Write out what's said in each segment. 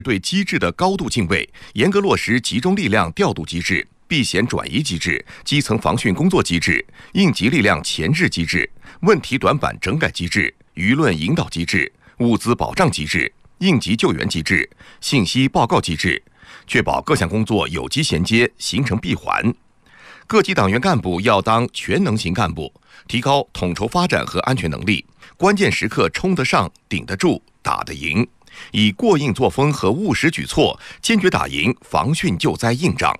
对机制的高度敬畏，严格落实集中力量调度机制、避险转移机制、基层防汛工作机制、应急力量前置机制、问题短板整改机制、舆论引导机制、物资保障机制、应急救援机制、信息报告机制，确保各项工作有机衔接，形成闭环。各级党员干部要当全能型干部，提高统筹发展和安全能力，关键时刻冲得上、顶得住、打得赢，以过硬作风和务实举措，坚决打赢防汛救灾硬仗。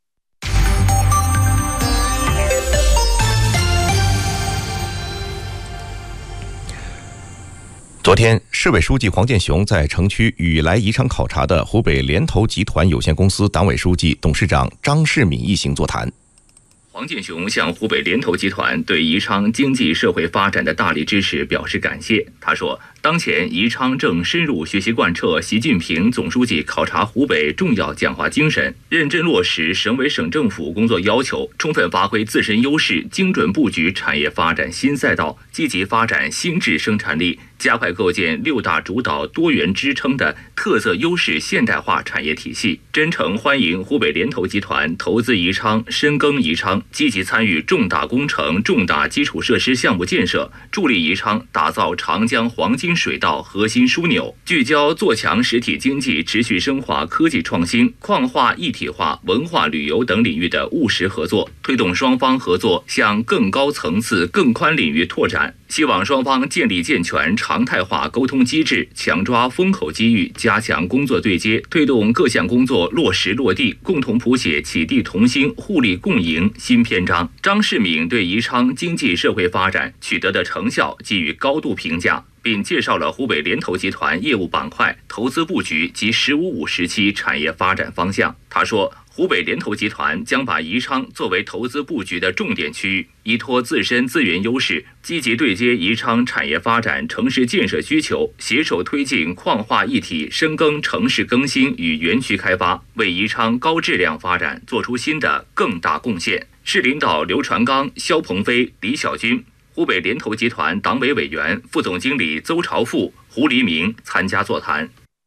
昨天，市委书记黄健雄在城区与来宜昌考察的湖北联投集团有限公司党委书记、董事长张世敏一行座谈。 黄健雄向湖北联投集团对宜昌经济社会发展的大力支持表示感谢。他说，当前宜昌正深入学习贯彻习近平总书记考察湖北重要讲话精神，认真落实省委省政府工作要求，充分发挥自身优势，精准布局产业发展新赛道，积极发展新质生产力，加快构建六大主导多元支撑的特色优势现代化产业体系。真诚欢迎湖北联投集团投资宜昌、深耕宜昌，积极参与重大工程、重大基础设施项目建设，助力宜昌打造长江黄金水道核心枢纽，聚焦做强实体经济持续深化科技创新、矿化一体化、文化旅游等领域的务实合作，推动双方合作向更高层次、更宽领域拓展。希望双方建立健全常态化沟通机制，抢抓风口机遇，加强工作对接，推动各项工作落实落地，共同谱写启地同心、互利共赢新篇章。张世敏对宜昌经济社会发展取得的成效给予高度评价，并介绍了湖北联投集团业务板块、投资布局及“十五五”时期产业发展方向。他说，湖北联投集团将把宜昌作为投资布局的重点区域，依托自身资源优势，积极对接宜昌产业发展、城市建设需求，携手推进矿化一体、深耕城市更新与园区开发，为宜昌高质量发展做出新的更大贡献。市领导刘传刚、肖鹏飞、李小军，湖北联投集团党委委员、副总经理邹朝富、胡黎明参加座谈。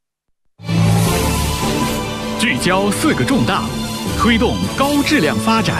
聚焦4个重大，推动高质量发展。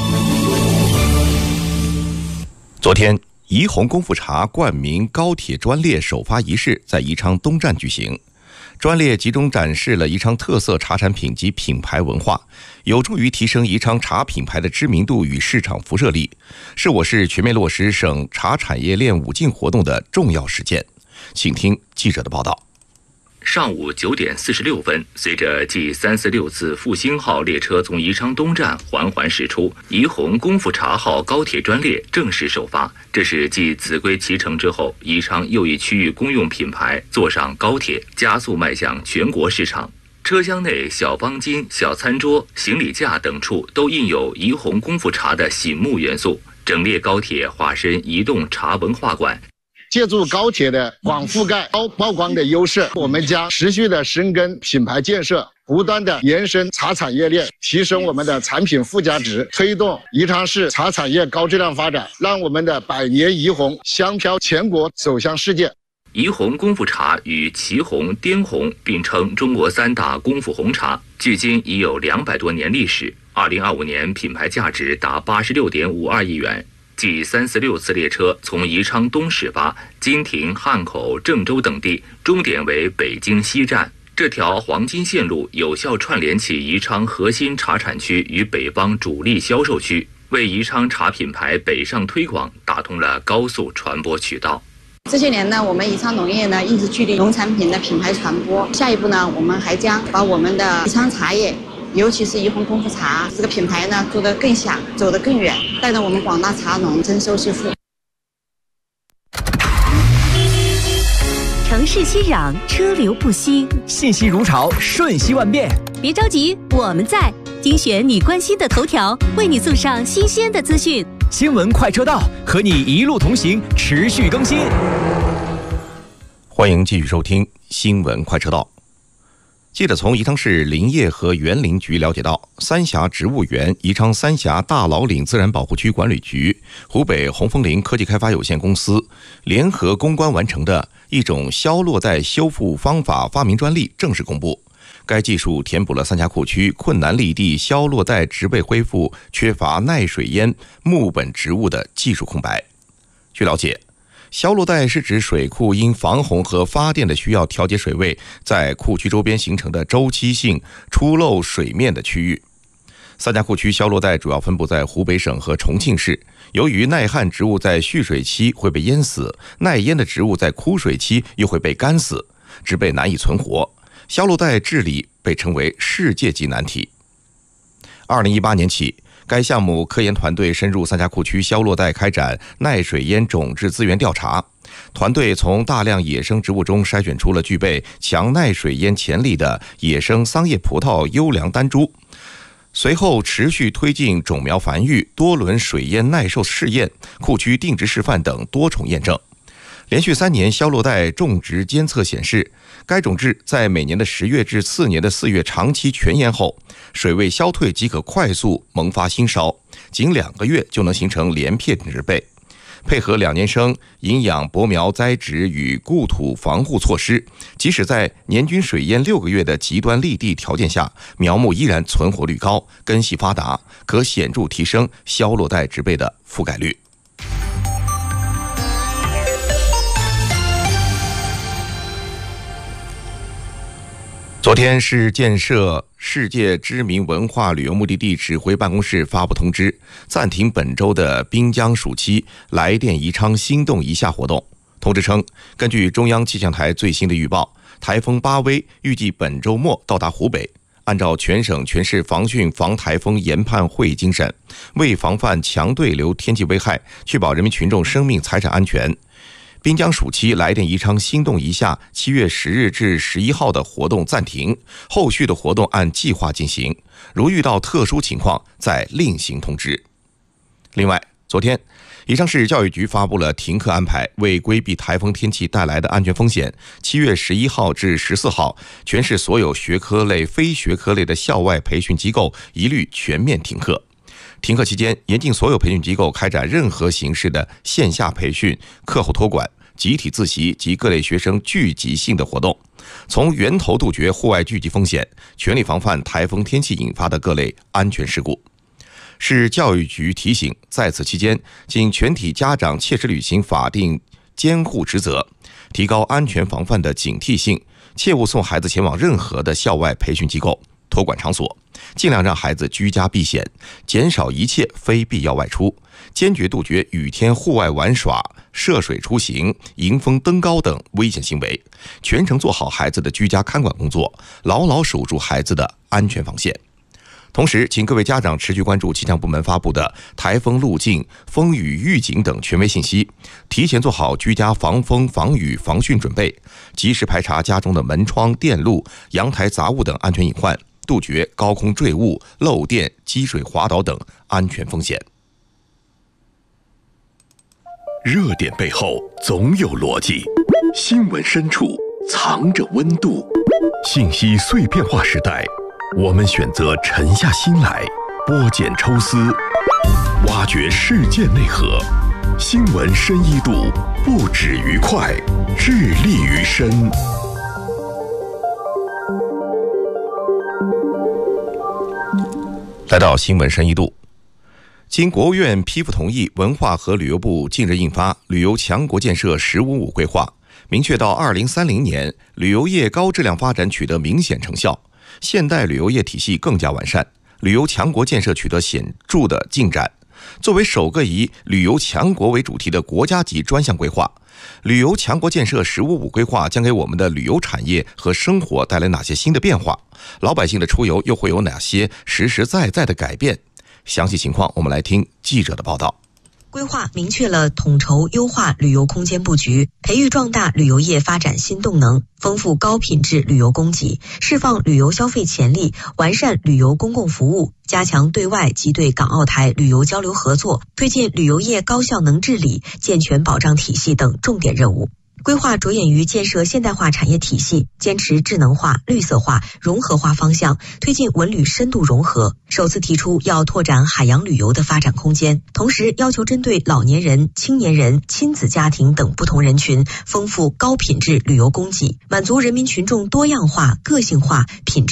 昨天，宜红功夫茶冠名高铁专列首发仪式在宜昌东站举行。专列集中展示了宜昌特色茶产品及品牌文化，有助于提升宜昌茶品牌的知名度与市场辐射力，是我市全面落实省茶产业链5进活动的重要实践。请听记者的报道。 上午9点46分，随着G346次复兴号列车从宜昌东站缓缓驶出，宜红功夫茶号高铁专列正式首发。这是继秭归启程之后，宜昌又一区域公用品牌坐上高铁，加速迈向全国市场。车厢内小方巾、小餐桌、行李架等处都印有宜红功夫茶的醒目元素，整列高铁化身移动茶文化馆。 借助高铁的广覆盖、高曝光的优势，我们将持续的深耕品牌建设，不断的延伸茶产业链，提升我们的产品附加值，推动宜昌市茶产业高质量发展，让我们的百年宜红香飘全国，走向世界。 宜红功夫茶与祁红、滇红并称中国3大功夫红茶，距今已有200多年历史。2025年品牌价值达86.52亿元。G346次列车从宜昌东始发，经停汉口、郑州等地，终点为北京西站。这条黄金线路有效串联起宜昌核心茶产区与北方主力销售区，为宜昌茶品牌北上推广打通了高速传播渠道。 这些年呢，我们宜昌农业呢一直致力农产品的品牌传播。下一步呢，我们还将把我们的宜昌茶叶，尤其是宜红功夫茶这个品牌呢做得更响，走得更远，带着我们广大茶农增收致富。 城市熙攘，车流不息， 信息如潮，瞬息万变。 别着急，我们在精选你关心的头条，为你送上新鲜的资讯。 新闻快车道，和你一路同行，持续更新。 欢迎继续收听新闻快车道。记者从宜昌市林业和园林局了解到，三峡植物园、宜昌三峡大老岭自然保护区管理局、湖北红枫林科技开发有限公司联合攻关完成的一种消落带修复方法发明专利正式公布。 该技术填补了三峡库区困难立地消落带植被恢复、缺乏耐水淹木本植物的技术空白。据了解，消落带是指水库因防洪和发电的需要调节水位，在库区周边形成的周期性出漏水面的区域。三峡库区消落带主要分布在湖北省和重庆市，由于耐旱植物在蓄水期会被淹死，耐淹的植物在枯水期又会被干死，植被难以存活。消落带治理被称为世界级难题。2018年起，该项目科研团队深入三峡库区消落带开展耐水淹种质资源调查。团队从大量野生植物中筛选出了具备强耐水淹潜力的野生桑叶葡萄优良单株，随后持续推进种苗繁育、多轮水淹耐受试验、库区定植示范等多重验证。连续3年消落带种植监测显示，该种质在每年的10月至次年的4月长期全淹后，水位消退即可快速萌发新梢，仅2个月就能形成连片植被。配合2年生营养博苗栽植与固土防护措施，即使在年均水淹6个月的极端立地条件下，苗木依然存活率高，根系发达，可显著提升消落带植被的覆盖率。昨天是建设世界知名文化旅游目的地指挥办公室发布通知，暂停本周的滨江暑期来电宜昌心动一下活动。通知称，根据中央气象台最新的预报，台风巴威预计本周末到达湖北。按照全省全市防汛防台风研判会议精神，为防范强对流天气危害，确保人民群众生命财产安全，滨江暑期来电宜昌心动一下7月10日至11号的活动暂停，后续的活动按计划进行，如遇到特殊情况再另行通知。另外，昨天宜昌市教育局发布了停课安排，为规避台风天气带来的安全风险，7月11号至14号，全市所有学科类、非学科类的校外培训机构一律全面停课。停课期间，严禁所有培训机构开展任何形式的线下培训、课后托管、集体自习及各类学生聚集性的活动，从源头杜绝户外聚集风险，全力防范台风天气引发的各类安全事故。市教育局提醒，在此期间，请全体家长切实履行法定监护职责，提高安全防范的警惕性，切勿送孩子前往任何的校外培训机构、托管场所，尽量让孩子居家避险，减少一切非必要外出，坚决杜绝雨天户外玩耍、涉水出行、迎风登高等危险行为，全程做好孩子的居家看管工作，牢牢守住孩子的安全防线。同时，请各位家长持续关注气象部门发布的台风路径、风雨预警等权威信息，提前做好居家防风、防雨、防汛准备，及时排查家中的门窗、电路、阳台杂物等安全隐患，杜绝高空坠物、漏电、积水滑倒等安全风险。 热点背后总有逻辑，新闻深处藏着温度。信息碎片化时代，我们选择沉下心来，剥茧抽丝，挖掘事件内核。新闻深一度，不止于快，致力于深。 来到新闻深一度，经国务院批复同意，文化和旅游部近日印发《旅游强国建设“15+5”规划》，明确到2030年，旅游业高质量发展取得明显成效，现代旅游业体系更加完善，旅游强国建设取得显著的进展。作为首个以旅游强国为主题的国家级专项规划，旅游强国建设“15+5”规划将给我们的旅游产业和生活带来哪些新的变化？老百姓的出游又会有哪些实实在在的改变？详细情况我们来听记者的报道。 规划明确了统筹优化旅游空间布局，培育壮大旅游业发展新动能，丰富高品质旅游供给，释放旅游消费潜力，完善旅游公共服务，加强对外及对港澳台旅游交流合作，推进旅游业高效能治理、健全保障体系等重点任务。 规划着眼于建设现代化产业体系，坚持智能化、绿色化、融合化方向，推进文旅深度融合。首次提出要拓展海洋旅游的发展空间，同时要求针对老年人、青年人、亲子家庭等不同人群，丰富高品质旅游供给，满足人民群众多样化、个性化、品质